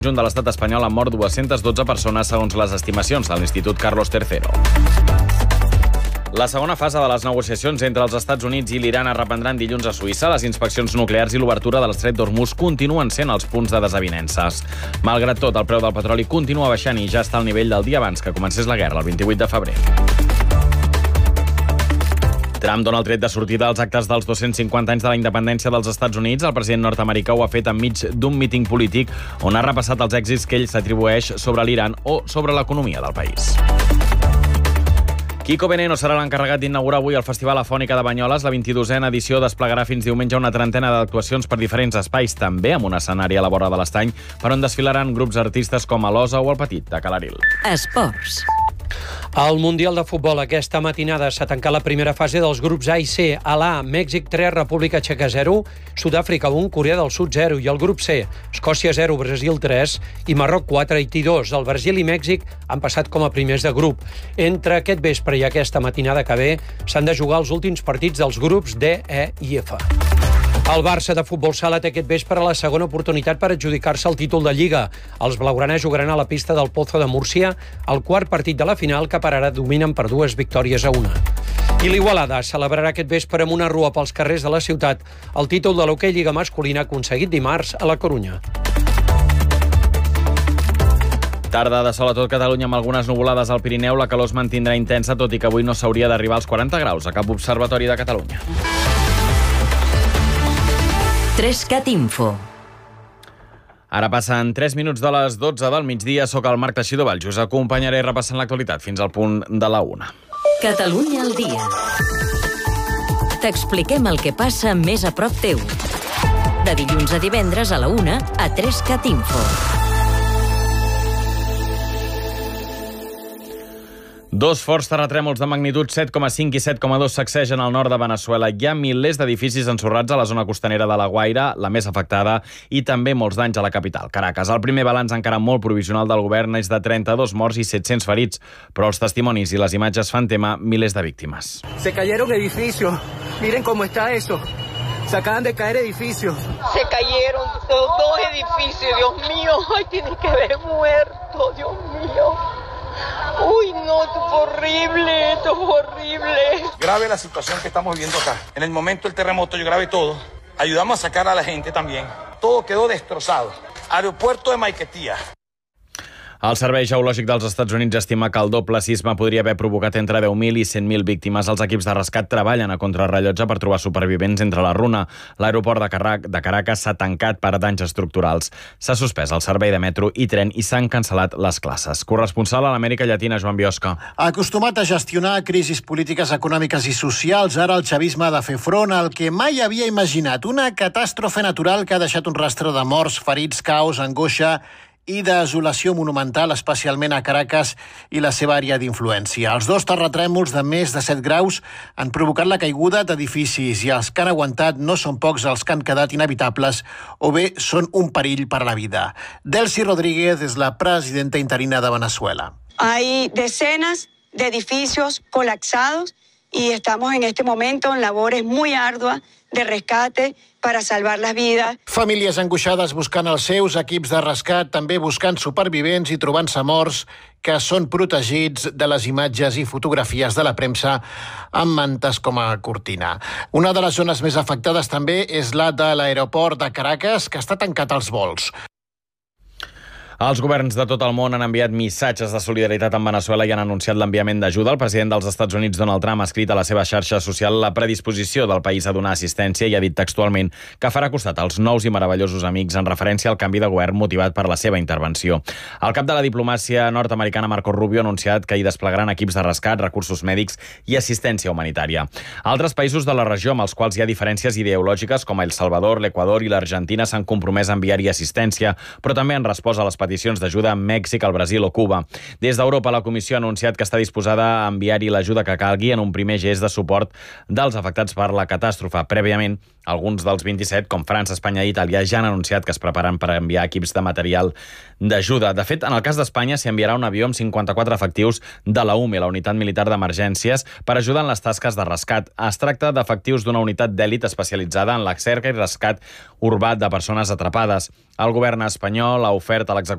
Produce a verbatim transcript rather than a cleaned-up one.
Junt de l'estat espanyol han mort dues-centes dotze persones segons les estimacions de l'Institut Carlos tercero. La segona fase de les negociacions entre els Estats Units i l'Iran es reprendran dilluns a Suïssa. Les inspeccions nuclears i l'obertura de l'estret d'Hormuz continuen sent els punts de desavinences. Malgrat tot, el preu del petroli continua baixant i ja està al nivell del dia abans que comencés la guerra, el vint-i-vuit de febrer. Trump dona el tret de sortida als actes dels dos-cents cinquanta anys de la independència dels Estats Units. El president nord-americà ho ha fet enmig d'un míting polític on ha repassat els èxits que ell s'atribueix sobre l'Iran o sobre l'economia del país. Kiko Veneno serà l'encarregat d'inaugurar avui el Festival Afònica de Banyoles. La vint-i-dosena edició desplegarà fins diumenge una trentena d'actuacions per diferents espais, també amb un escenari a la vora de l'estany, per on desfilaran grups artistes com Alosa o El Petit, de Calaril. Esports. Al Mundial de Futbol aquesta matinada s'ha tancat la primera fase dels grups A i C. A l'A, Mèxic tres, República Txeca zero, Sud-àfrica un, Corea del Sud zero, i el grup C, Escòcia zero, Brasil tres i Marroc quatre, Haití dos. El Brasil i Mèxic han passat com a primers de grup. Entre aquest vespre i aquesta matinada que ve s'han de jugar els últims partits dels grups D, E i F. El Barça de futbol sala té aquest vespre la segona oportunitat per adjudicar-se el títol de Lliga. Els blaugrana jugaran a la pista del Pozo de Múrcia el quart partit de la final, que per ara dominen per dues victòries a una. I l'Igualada celebrarà aquest vespre amb una rua pels carrers de la ciutat el títol de l'hoquei Lliga masculina aconseguit dimarts a la Corunya. Tarda de sol a tot Catalunya amb algunes nuvolades al Pirineu. La calor es mantindrà intensa, tot i que avui no s'hauria d'arribar als quaranta graus a cap observatori de Catalunya. Trescat Info. Ara passen tres minuts de les dotze del migdia. Soc el Marc Teixidor Valls. Us acompanyaré repassant l'actualitat fins al punt de la una. Catalunya al dia. T'expliquem el que passa més a prop teu. De dilluns a divendres a la una a Trescat Info. Dos forts terratrèmols de magnitud set coma cinc i set coma dos sacsegen al nord de Veneçuela. Hi ha milers d'edificis ensorrats a la zona costanera de La Guaira, la més afectada, i també molts danys a la capital, Caracas. El primer balanç encara molt provisional del govern és de trenta-dos morts i set-cents ferits, però els testimonis i les imatges fan tema milers de víctimes. Se cayeron edificios. Miren cómo está eso. Se acaban de caer edificios. Se cayeron dos, dos edificios. Dios mío, ay, tiene que haber muerto, Dios mío. Uy, no, esto fue horrible, esto fue horrible. Grave la situación que estamos viviendo acá. En el momento del terremoto yo grabé todo. Ayudamos a sacar a la gente también. Todo quedó destrozado. Aeropuerto de Maiquetía. El Servei Geològic dels Estats Units estima que el doble sisme podria haver provocat entre deu mil i cent mil víctimes. Els equips de rescat treballen a contrarrellotge per trobar supervivents entre la runa. L'aeroport de, Carac de Caracas s'ha tancat per danys estructurals. S'ha suspès el servei de metro i tren i s'han cancel·lat les classes. Corresponsal a l'Amèrica Llatina, Joan Biosca. Acostumat a gestionar crisis polítiques, econòmiques i socials, ara el chavisme ha de fer front al que mai havia imaginat. Una catàstrofe natural que ha deixat un rastre de morts, ferits, caos, angoixa i desolació monumental, especialment a Caracas i la seva àrea d'influència. Els dos terratrèmols de més de set graus han provocat la caiguda d'edificis i els que han aguantat no són pocs els que han quedat inhabitables o bé són un perill per a la vida. Delcy Rodríguez és la presidenta interina de Venezuela. Hay decenas de edificios colapsados y estamos en este momento en labores muy arduas de rescate para salvar las vidas. Famílies angoixades buscant els seus, equips de rescat també buscant supervivents i trobant-se morts que són protegits de les imatges i fotografies de la premsa amb mantes com a cortina. Una de les zones més afectades també és la de l'aeroport de Caracas, que està tancat als vols. Els governs de tot el món han enviat missatges de solidaritat amb Veneçuela i han anunciat l'enviament d'ajuda. El president dels Estats Units, Donald Trump, ha escrit a la seva xarxa social la predisposició del país a donar assistència i ha dit textualment que farà costat als nous i meravellosos amics en referència al canvi de govern motivat per la seva intervenció. El cap de la diplomàcia nord-americana, Marco Rubio, ha anunciat que hi desplegaran equips de rescat, recursos mèdics i assistència humanitària. Altres països de la regió amb els quals hi ha diferències ideològiques, com El Salvador, l'Equador i l'Argentina, s'han compromès a enviar-hi assistència, però també han respost a les peticions d'ajuda a Mèxic, el Brasil o Cuba. Des d'Europa, la Comissió ha anunciat que està disposada a enviar-hi l'ajuda que calgui en un primer gest de suport dels afectats per la catàstrofe. Prèviament, alguns dels vint-i-set, com França, Espanya i Itàlia, ja han anunciat que es preparen per enviar equips de material d'ajuda. De fet, en el cas d'Espanya, s'hi enviarà un avió amb cinquanta-quatre efectius de la U M E, la Unitat Militar d'Emergències, per ajudar en les tasques de rescat. Es tracta d'efectius d'una unitat d'èlit especialitzada en la cerca i rescat urbà de persones atrapades. El govern espanyol ha ofert a l'executiu